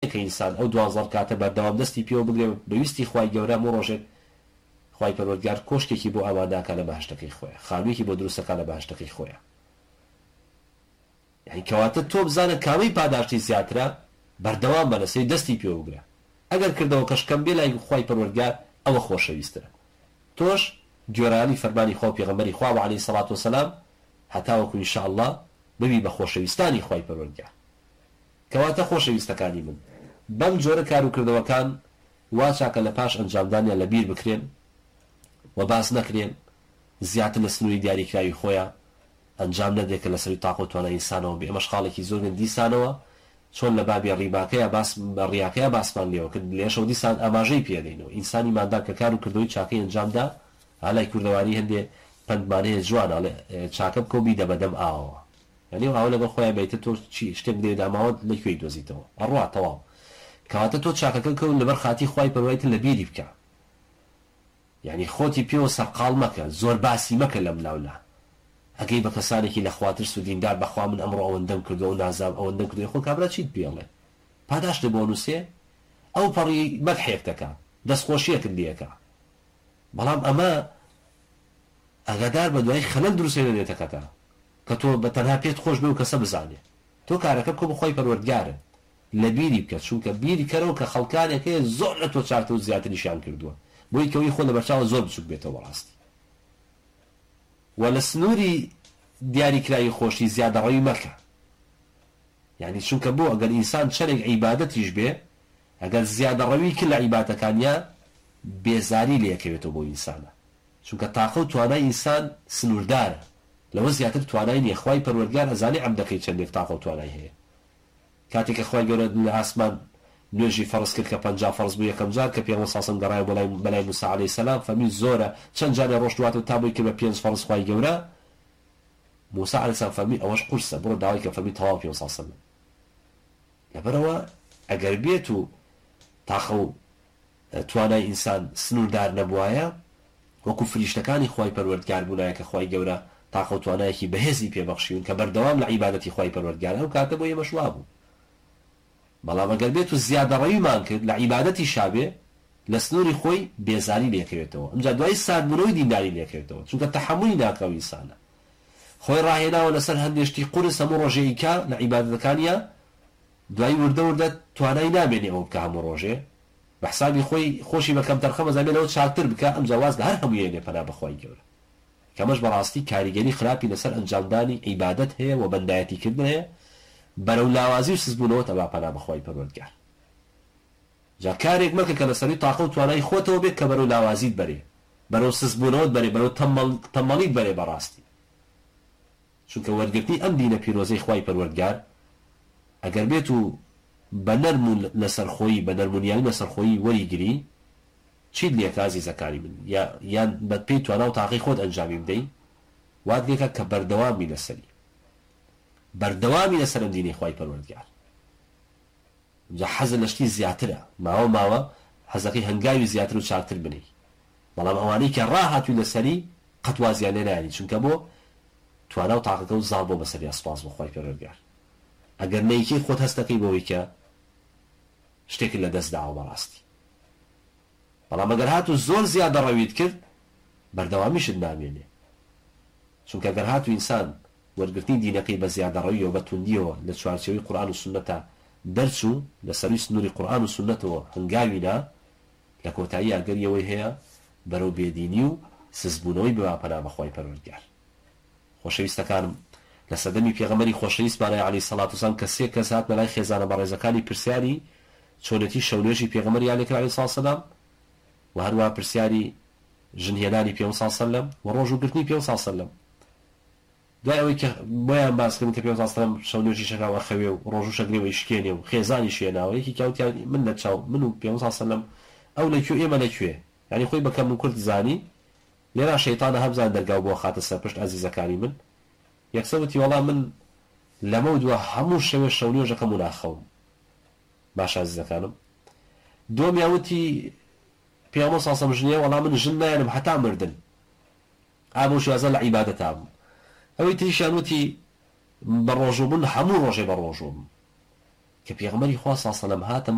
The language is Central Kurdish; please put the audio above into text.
ئینسان ئەو 12 کاتە بەردەوام دەستی پێوە بگرێ بەویستی خوای گەورە و ڕۆژێک خوای پەروەردگار کۆشتێکی بۆ ئامادەکە لە بەهشتەکەی خۆیە، خانوویەکی بۆ دروستەکە لە بەهشتەکەی خۆیە. یعنی کەواتە تۆ بزانە کاوەی پاداشتی زیاترە بەردەوام بە لەسەری دەستی پێوە بگرە. ئەگەر کردەوە کەشکەم بێ لای خوای پەروەردگار ئەوە خۆشەویسترە. تۆش گوێرانی فەرمانی خوا پێغەمبەری خوا عەلەیهی سەڵات وسەلام هەتاوەکو ئینشاءالله ببی بە خۆشەویستانی خوای پەروەردگار. کەواتە خۆشەویستەکانی من بەم جۆرە کار و کردەوەکان وا چاکە لە پاش ئەنجامدانیان لە بیر بکرێن و باس نەکرێن زیاتر لە سنووری دیاریکراوی خۆیان ئەنجام نەدێت کە لەسەری تاق و توانای ئینسانەوە بێ. ئەمەش خاڵێکی زۆر دیسانەوە چۆن لە بابی ڕیباکەیە ڕیاکەیە باسمان لێەوە کرد لێشەوە دیسان ئاماژەی پێدەینەوە. ئینسانی مادام کە کار و کردەوەی چاکەی ئەنجامدا هەلای کوردەواری هەندێ پندمانەیە جوانە چاکە بکۆبی دەبەدەم ئاوە، یعنی ئاو لەگەڵ خۆیان بیتە تۆ چی شتێک دێداماوە لەکوێی دۆزیتەوە ئەڕوا تەواو. کەواتە تۆ چاکەکە کەون لەبەر خاتی خوای پەروەردگار لە بیری بکە، یعنی خۆتی پێوە سەرقاڵ مەکە، زۆر باسی مەکە لەم لاولا. ئەگەی بە کەسانێکی لە خواتر سودیندار بەخوا من ئەمڕۆ ئەوەندەم کردو و نازام ئەوەندەم کردو خۆ کابرا چیت پێڵێ پاداش لە بۆ نووسێ ئەو پەڕی مەدحێک دەکا دەستخۆشیەکت لێکە، بەڵام ئەمە ئەگادار بە دوای خەلەل دروستێ دێتەکەتە کە تۆ بە تەنها پێت خۆش بێ و کەسە بزانێ. تۆ کارەکە بکە بخۆی پەروەردگارە لە بیری بکە، چونکە بیری کەرەوە کە خەڵکانێکەیە زۆر لە تۆ چاکتە و زیاتر نیشان کردووە بۆی کەوەی خۆ لە بەرچاوە زۆر بچوک بێتەوە ڕاستی. و لە سنووری دیاریکراوی خۆشی زیادەڕەوی مەکە، یعنی چونکە بۆ ئەگەر ئینسان چەرێک عیبادەتیش بێ ئەگەر زیادەڕەوی کرد لە عیبادەتەکانیە بێزاری لێکەوێتەوە بۆ ئینسانە، چونکە تاقە و توانای ئینسان سنووردارە لەوە زیاتر توانای نییە. خوای پەروەردگار ئەزانێ عەمدەکەی چەندێک تاقە و توانای هەیە. کاتێک کە خوای گەورە لە ئاسمان نوێژی فەرز کرد کە 50 فەرز بوو یەکەم جار کە پێغەمبەر ساسم گەڕایە بەلای موسی عەلەیهی سەلام فەرمی زۆرە چەند جارێ ڕۆژ دواتەوە تا بووی کە بە 5 فەرز خوای گەورە موسی عەلەیهی سەلام فەرمی ئەوەش قورسە بڕۆ داوای کە فەرمی تەواو پێ ساسم. لەبەرەوە ئەگەر بێت و تاقە و توانای ئینسان سنووردار نەبوایە وەکو فریشتەکانی خوای پەروەردگار بوونایە کە خوای گەورە تاقە و توانایەکی بەهێزی پێبەخشیون کە بەردەوام لە عیبادەتی خوای پەروەردگار ئەو کاتە بۆ ئێمە شوا بوو. بەڵام ئەگەر بێت و زیادەڕەویمان کرد لە عیبادەتی شابێ لە سنووری خۆی بێزاری لێکەوێتەوە، ئەمجا دوای سادبوونەوەی دینداری لێکەوێتەوە، چونکە تەحەمولی ناکەو ئینسانە خۆی ڕاهێناوە لەسەر هەندێشتی قورس هەموو ڕۆژەیەکە لە عیبادەتەکانیە دوای وردە توانای نامێنێ ئەوە بکە هەموو ڕۆژێ بە حسابی خۆی خۆشی بەکەم تەرخەمە زانێنەوە چاکتر بکە ئەمجا واز لە هەر هەموویە لێ پەنا بەخوای گەورە. کەمەش بەڕاستی کاریگەری خراپی لەسەر ئەنجامدانی عیبادەت هەیە و بەندایەتی کردن هەیە بەرەو لاوازی و سزبوونەوە تەبا پەنا بەخوای پەروەردگار. جا کارێک مەکە کە لەسەری تاقە و توانای خۆتەوە بێت کە بەرەو لاوازیت بەرێ، بەرەو سزبوونەوەت بەرێ، بەرەو تەمەڵیت بەرێ بەڕاستی. چونکە وەرگرتنی ئەم دینە پیرۆزەی خوای پەروەردگار ئەگەر بێت و بە نەرم و لەسەرخۆیی بە نەرمونیانی لەسەرخۆیی وەریگری چیت لێکە ئازیزەکانی من یان بە پێی توانە و تاقی خۆت ئەنجامی بدەی وات لێکە کە بەردەوامی لەسەری بەردەوامی لەسەر ئەم دینی خوای پەروەردگار. جا حەزە لە شتی زیاترە ماوە حەزەکەی هەنگاوی زیاتر و چاکتر بنی، بەڵام ئەوانەی کە ڕاهاتووی لەسەری قەت وازیان لێ نایانی، چونکە بۆ توانە و تاقەکە و زاڵ بۆ بەسەری ئەسپاس بۆ خوای پەروەردگار. ئەگەر نەیکی خۆت هەست دەکەی بۆەوەی کە شتێکی لە دەست داوە بەڕاستی، بەڵام ئەگەر هاتوو زۆر زیادە ڕەویت کرد بەردەوامیشت نامێنێ، چونکە ئەگەر هاتوو ئینسان وەرگرتنی دینەکەی بە زیادەڕەویەوە بە توندیەوە لە چوارچێوەی قورئان و سونەتە دەرچوو لەسەروی سنووری قورئان و سونەتەوە هەنگاویدا لە کۆتایی ئەگەریەوەی هەیە بەرەو بێدینی و سزبوونەوەی بەواپەنا بەخوای پەروەردگار. خۆشەویستەکانم لە سەدەمی پێغەمبەری خۆشەویستمانە عەلەیهی سەڵات وسەلام کە سێ کەس هات بەلای خێزانە بەڕێزەکانی پرسیاری چۆنەتی شەونێژی پێغەمبەری عەلەیهی عەلەیهی سەلام و هەروە پرسیاری ژنهێنانی پێغەمبەر سەلام و ڕۆژوگرتنی پێغەمبەر سەلام. دوای ئەوەی کە بۆیان باسکردن کە پێغەمبەر سەلام شەونێژی شەکاوە خەوێ و ڕۆژ و شەگرێەوەی شکێنێ و خێزانی شێناوە یەکی کەوتیان من لە چاو من و پێغەمبەر سەلام ئەو لەکوێ ئێمە لەکوێ، یعنی خۆی بەکەم من کورد زانی لێرا شەیتانە هەبزان دەرگاو بۆ خاتە سەرپشت ئازیزەکانی من. یەکسەوتی وەڵام من لەمە دووە هەموو شەوێ شەونێژەکەم و ناخەوم. باش ئازیزەکانم دووەمیاوتی پێغەمبەر سەلام ژنیە وەڵام من ژن نایەنم هەتا مردن ئابۆ شوازە لە عیبادەتام. ئەوەی تریشیان وتی بە ڕۆژوو من هەموو ڕۆژێ بە ڕۆژوم کە پێغەمبەری خوا سەلام هاتە